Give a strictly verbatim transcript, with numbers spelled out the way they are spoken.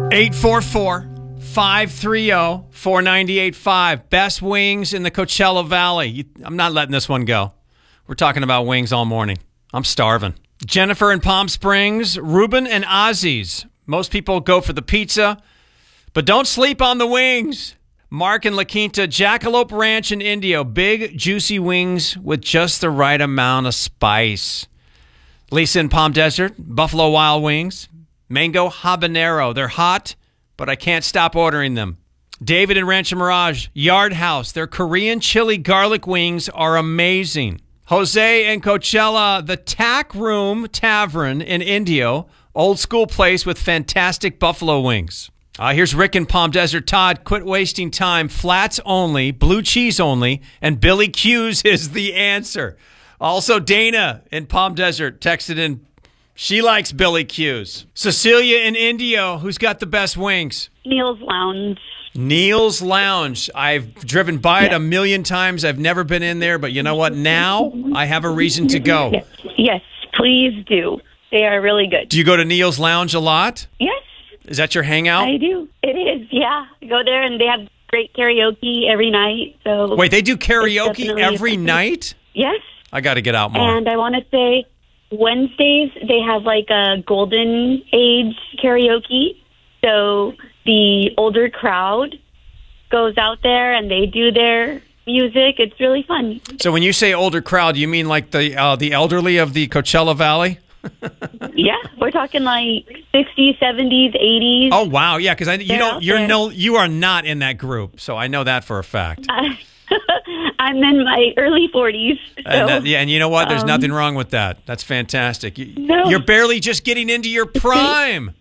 eight four four, five three zero, four nine eight five. Best wings in the Coachella Valley. You, I'm not letting this one go. We're talking about wings all morning. I'm starving. Jennifer in Palm Springs, Ruben and Ozzy's. Most people go for the pizza, but don't sleep on the wings. Mark in La Quinta, Jackalope Ranch in Indio. Big, juicy wings with just the right amount of spice. Lisa in Palm Desert, Buffalo Wild Wings. Mango habanero. They're hot, but I can't stop ordering them. David in Rancho Mirage, Yard House. Their Korean chili garlic wings are amazing. Jose in Coachella, the Tack Room Tavern in Indio. Old school place with fantastic buffalo wings. Uh, here's Rick in Palm Desert. Todd, quit wasting time. Flats only, blue cheese only, and Billy Q's is the answer. Also, Dana in Palm Desert texted in. She likes Billy Q's. Cecilia in Indio, who's got the best wings? Neil's Lounge. Neil's Lounge. I've driven by it a million times. I've never been in there, but you know what? Now I have a reason to go. Yes, yes, please do. They are really good. Do you go to Neil's Lounge a lot? Yes. Is that your hangout? I do. It is, yeah. I go there, and they have great karaoke every night. So Wait, they do karaoke every night? Yes. I got to get out more. And I want to say Wednesdays, they have like a golden age karaoke. So the older crowd goes out there, and they do their music. It's really fun. So when you say older crowd, you mean like the uh, the elderly of the Coachella Valley? Yeah, we're talking like sixties, seventies, eighties. Oh wow, yeah, because I you They're don't out you're there. no you are not in that group, so I know that for a fact. Uh, I'm in my early forties. So, and that, yeah, and you know what? There's um, nothing wrong with that. That's fantastic. You, No. You're barely just getting into your prime.